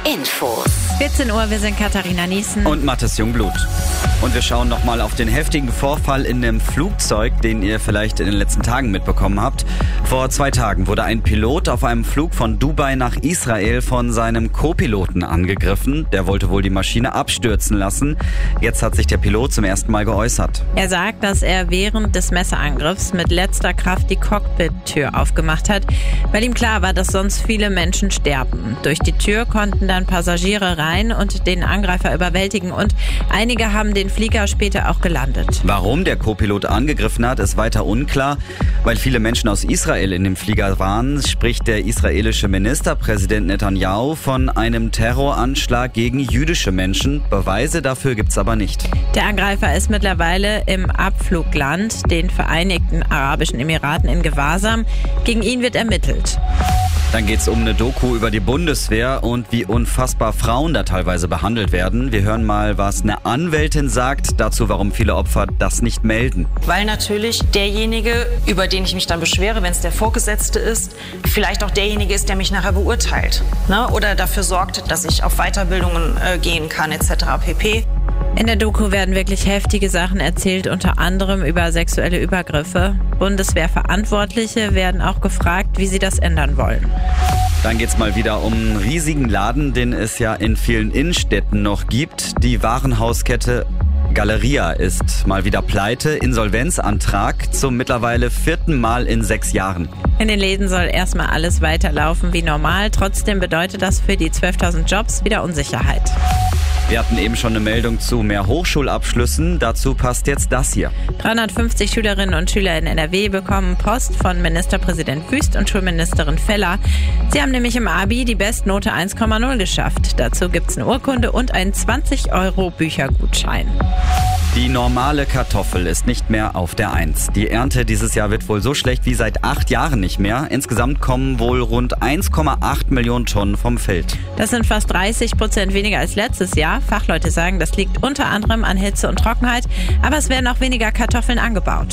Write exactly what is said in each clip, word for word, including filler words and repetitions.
Infos. vierzehn Uhr, wir sind Katharina Niesen und Mathis Jungblut. Und wir schauen nochmal auf den heftigen Vorfall in dem Flugzeug, den ihr vielleicht in den letzten Tagen mitbekommen habt. Vor zwei Tagen wurde ein Pilot auf einem Flug von Dubai nach Israel von seinem Co-Piloten angegriffen. Der wollte wohl die Maschine abstürzen lassen. Jetzt hat sich der Pilot zum ersten Mal geäußert. Er sagt, dass er während des Messerangriffs mit letzter Kraft die Cockpit-Tür aufgemacht hat, weil ihm klar war, dass sonst viele Menschen sterben. Durch die Tür konnten dann Passagiere rein und den Angreifer überwältigen und einige haben den Flieger später auch gelandet. Warum der Co-Pilot angegriffen hat, ist weiter unklar. Weil viele Menschen aus Israel in dem Flieger waren, spricht der israelische Ministerpräsident Netanyahu von einem Terroranschlag gegen jüdische Menschen. Beweise dafür gibt's aber nicht. Der Angreifer ist mittlerweile im Abflugland, den Vereinigten Arabischen Emiraten, in Gewahrsam. Gegen ihn wird ermittelt. Dann geht's um eine Doku über die Bundeswehr und wie unfassbar Frauen da teilweise behandelt werden. Wir hören mal, was eine Anwältin sagt, dazu, warum viele Opfer das nicht melden. Weil natürlich derjenige, über den ich mich dann beschwere, wenn es der Vorgesetzte ist, vielleicht auch derjenige ist, der mich nachher beurteilt, ne? Oder dafür sorgt, dass ich auf Weiterbildungen äh, gehen kann et cetera pp. In der Doku werden wirklich heftige Sachen erzählt, unter anderem über sexuelle Übergriffe. Bundeswehrverantwortliche werden auch gefragt, wie sie das ändern wollen. Dann geht's mal wieder um einen riesigen Laden, den es ja in vielen Innenstädten noch gibt. Die Warenhauskette Galeria ist mal wieder pleite, Insolvenzantrag zum mittlerweile vierten Mal in sechs Jahren. In den Läden soll erstmal alles weiterlaufen wie normal. Trotzdem bedeutet das für die zwölftausend Jobs wieder Unsicherheit. Wir hatten eben schon eine Meldung zu mehr Hochschulabschlüssen. Dazu passt jetzt das hier. dreihundertfünfzig Schülerinnen und Schüler in N R W bekommen Post von Ministerpräsident Wüst und Schulministerin Feller. Sie haben nämlich im Abi die Bestnote eins Komma null geschafft. Dazu gibt's eine Urkunde und einen zwanzig Euro Büchergutschein. Die normale Kartoffel ist nicht mehr auf der Eins. Die Ernte dieses Jahr wird wohl so schlecht wie seit acht Jahren nicht mehr. Insgesamt kommen wohl rund eins Komma acht Millionen Tonnen vom Feld. Das sind fast dreißig Prozent weniger als letztes Jahr. Fachleute sagen, das liegt unter anderem an Hitze und Trockenheit. Aber es werden auch weniger Kartoffeln angebaut.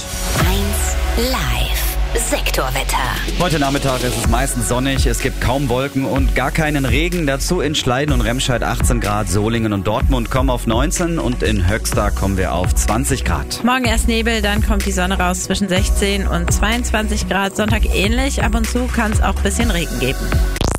eins Live. Sektorwetter. Heute Nachmittag ist es meistens sonnig, es gibt kaum Wolken und gar keinen Regen. Dazu in Schleiden und Remscheid achtzehn Grad, Solingen und Dortmund kommen auf neunzehn und in Höxter kommen wir auf zwanzig Grad. Morgen erst Nebel, dann kommt die Sonne raus zwischen sechzehn und zweiundzwanzig Grad. Sonntag ähnlich, ab und zu kann es auch ein bisschen Regen geben.